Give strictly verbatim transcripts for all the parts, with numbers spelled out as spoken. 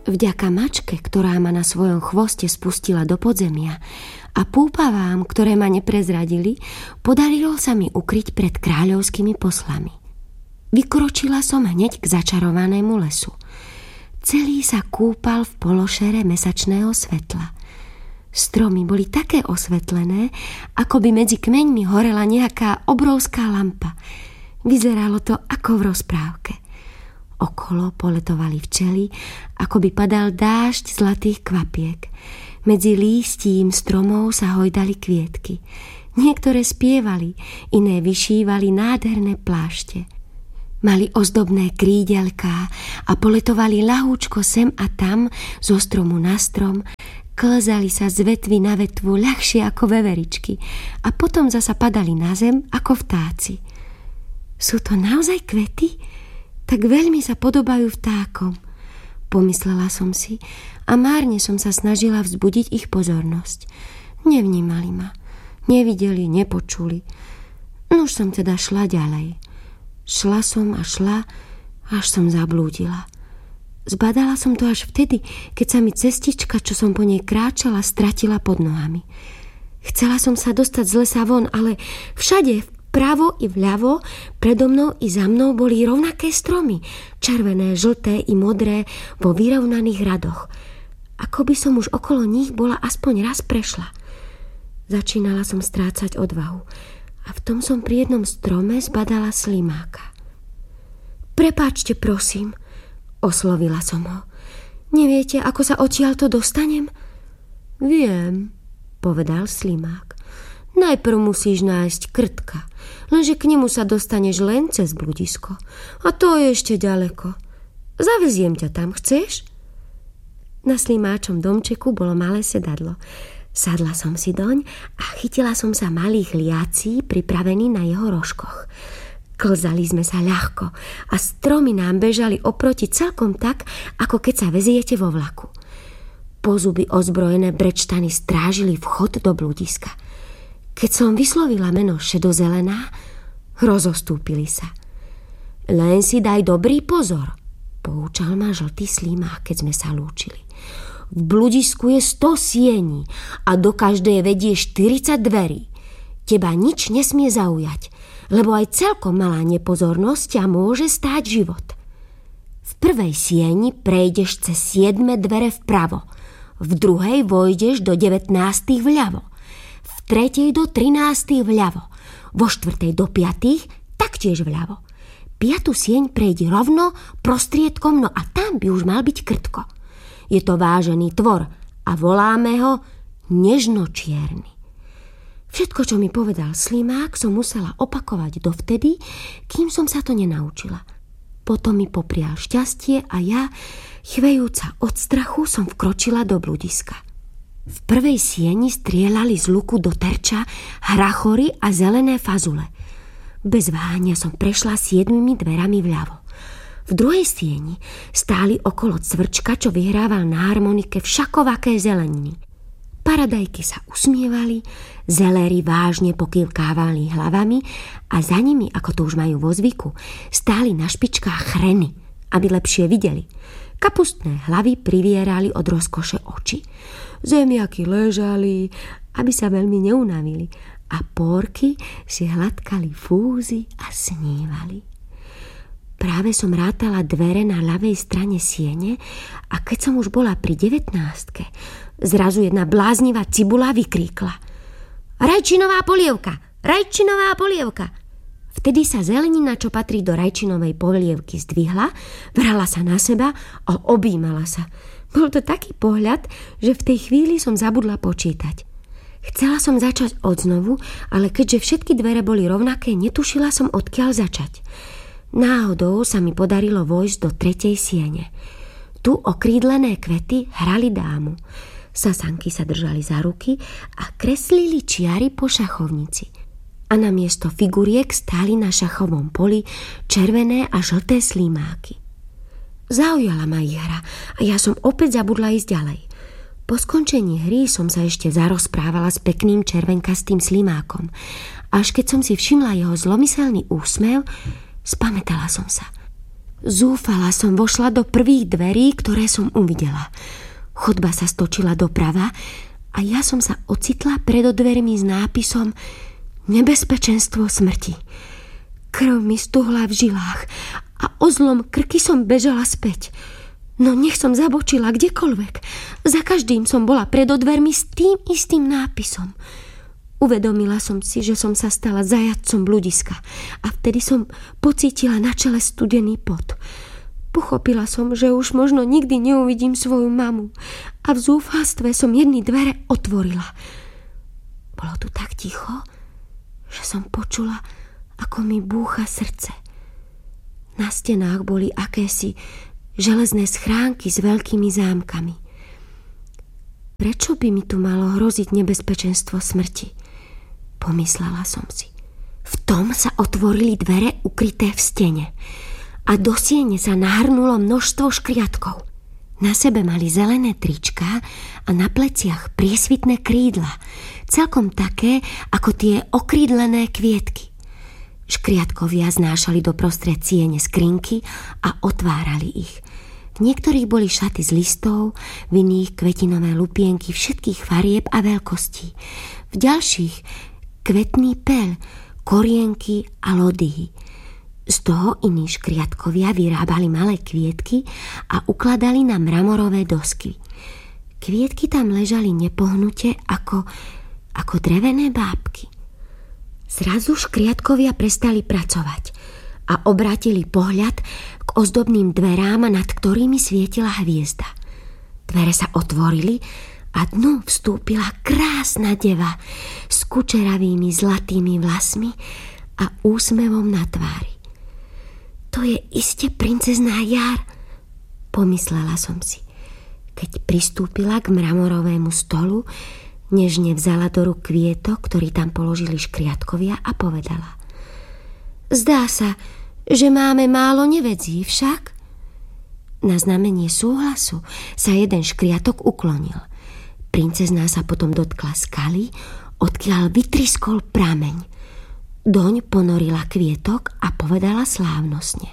Vďaka mačke, ktorá ma na svojom chvoste spustila do podzemia, a púpavám, ktoré ma neprezradili, podarilo sa mi ukryť pred kráľovskými poslami. Vykročila som hneď k začarovanému lesu. Celý sa kúpal v pološere mesačného svetla. Stromy boli také osvetlené, ako by medzi kmeňmi horela nejaká obrovská lampa. Vyzeralo to ako v rozprávke. Okolo poletovali včely, ako by padal dážď zlatých kvapiek. Medzi lístím stromov sa hojdali kvietky. Niektoré spievali, iné vyšívali nádherné plášte. Mali ozdobné krídelká a poletovali ľahúčko sem a tam zo stromu na strom, klzali sa z vetvy na vetvu ľahšie ako veveričky a potom zasa padali na zem ako vtáci. Sú to naozaj kvety? Tak veľmi sa podobajú vtákom, pomyslela som si a márne som sa snažila vzbudiť ich pozornosť. Nevnímali ma, nevideli, nepočuli. Nuž som teda šla ďalej. Šla som a šla, až som zablúdila. Zbadala som to až vtedy, keď sa mi cestička, čo som po nej kráčala, stratila pod nohami. Chcela som sa dostať z lesa von, ale všade, vpravo i vľavo, predo mnou i za mnou boli rovnaké stromy, červené, žlté i modré vo vyrovnaných radoch. Ako by som už okolo nich bola aspoň raz prešla. Začínala som strácať odvahu a v tom som pri jednom strome zbadala slimáka. Prepáčte, prosím, oslovila som ho. Neviete, ako sa odtiaľto dostanem? Viem, povedal slimák. Najprv musíš nájsť krtka, lenže k nemu sa dostaneš len cez bludisko. A to je ešte ďaleko. Zaveziem ťa tam, chceš? Na slimáčom domčeku bolo malé sedadlo. Sadla som si doň a chytila som sa malých liací pripravený na jeho rožkoch. Klzali sme sa ľahko a stromy nám bežali oproti celkom tak, ako keď sa veziete vo vlaku. Pozuby ozbrojené brečtany strážili vchod do bludiska. Keď som vyslovila meno šedozelená, rozostúpili sa. Len si daj dobrý pozor, poučal ma žltý slimák, keď sme sa lúčili. V bludisku je sto siení a do každej vedie štyridsať dverí. Teba nič nesmie zaujať, lebo aj celkom malá nepozornosť ťa môže stáť život. V prvej sieni prejdeš cez siedme dvere vpravo, v druhej vojdeš do devätnástich vľavo, v tretej do trinástich vľavo, vo štvrtej do piatých taktiež vľavo. Piatu sieň prejdi rovno prostriedkom, no a tam by už mal byť krtko. Je to vážený tvor a voláme ho nežnočierny. Všetko, čo mi povedal slimák, som musela opakovať dovtedy, kým som sa to nenaučila. Potom mi poprial šťastie a ja, chvejúca od strachu, som vkročila do bludiska. V prvej sieni strieľali z luku do terča hrachory a zelené fazule. Bez váhania som prešla siedmimi dverami vľavo. V druhej sieni stáli okolo cvrčka, čo vyhrával na harmonike všakovaké zeleniny. Paradajky sa usmievali, zeléry vážne pokývkávali hlavami a za nimi, ako to už majú vo zvyku, stáli na špičkách chreny, aby lepšie videli. Kapustné hlavy privierali od rozkoše oči. Zemiaky ležali, aby sa veľmi neunavili, a pórky si hladkali fúzy a snívali. Práve som rátala dvere na ľavej strane siene a keď som už bola pri devätnástke, zrazu jedna bláznivá cibula vykríkla: Rajčinová polievka! Rajčinová polievka! Vtedy sa zelenina, čo patrí do rajčinovej polievky, zdvihla, vrala sa na seba a objímala sa. Bol to taký pohľad, že v tej chvíli som zabudla počítať. Chcela som začať odznovu, ale keďže všetky dvere boli rovnaké, netušila som, odkiaľ začať. Náhodou sa mi podarilo vojsť do tretej siene. Tu okrídlené kvety hrali dámu. Sasanky sa držali za ruky a kreslili čiary po šachovnici. A namiesto figuriek stáli na šachovom poli červené a žlté slimáky. Zaujala ma ich hra a ja som opäť zabudla ísť ďalej. Po skončení hry som sa ešte zarozprávala s pekným červenkastým slimákom. Až keď som si všimla jeho zlomyselný úsmev, spamätala som sa. Zúfala som vošla do prvých dverí, ktoré som uvidela. Chodba sa stočila doprava a ja som sa ocitla pred dvermi s nápisom Nebezpečenstvo smrti. Krv mi stuhla v žilách a o zlom krky som bežala späť. No nech som zabočila kdekoľvek. Za každým som bola pred dvermi s tým istým nápisom. Uvedomila som si, že som sa stala zajatcom bludiska a vtedy som pocítila na čele studený pot. Pochopila som, že už možno nikdy neuvidím svoju mamu a v zúfalstve som jedny dvere otvorila. Bolo tu tak ticho, že som počula, ako mi búcha srdce. Na stenách boli akési železné schránky s veľkými zámkami. Prečo by mi tu malo hroziť nebezpečenstvo smrti? Pomyslela som si. V tom sa otvorili dvere ukryté v stene a do siene sa nahrnulo množstvo škriatkov. Na sebe mali zelené tričká a na pleciach priesvitné krídla, celkom také ako tie okrídlené kvietky. Škriatkovia znášali doprostred siene skrinky a otvárali ich. V niektorých boli šaty z listov, v iných kvetinové lupienky všetkých farieb a veľkostí. V ďalších kvetný peľ, korienky a lodyhy. Z toho iní škriatkovia vyrábali malé kvietky a ukladali na mramorové dosky. Kvietky tam ležali nepohnuté ako, ako drevené bábky. Zrazu škriatkovia prestali pracovať a obrátili pohľad k ozdobným dverám, nad ktorými svietila hviezda. Dvere sa otvorili a dnu vstúpila krásna deva s kučeravými zlatými vlasmi a úsmevom na tvári. To je iste princezná Jar, pomyslela som si, keď pristúpila k mramorovému stolu, nežne vzala do rúk kvietok, ktorý tam položili škriatkovia a povedala: Zdá sa, že máme málo nevedzí, však? Na znamenie súhlasu sa jeden škriatok uklonil. Princezná sa potom dotkla skaly, odkiaľ vytriskol prameň. Doň ponorila kvietok a povedala slávnostne: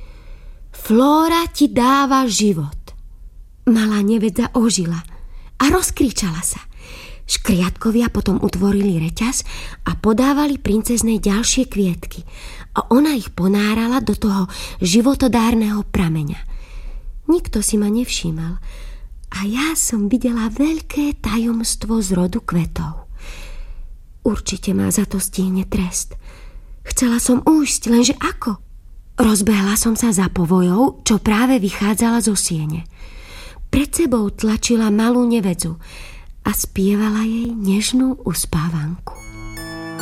Flóra ti dáva život. Malá nevedza ožila a rozkričala sa. Škriatkovia potom utvorili reťaz a podávali princeznej ďalšie kvietky a ona ich ponárala do toho životodárneho prameňa. Nikto si ma nevšímal a ja som videla veľké tajomstvo z rodu kvetov. Určite ma za to stihne trest. Chcela som ujsť, lenže ako? Rozbehla som sa za povojou, čo práve vychádzala zo siene. Pred sebou tlačila malú nevedzu a spievala jej nežnú uspávanku.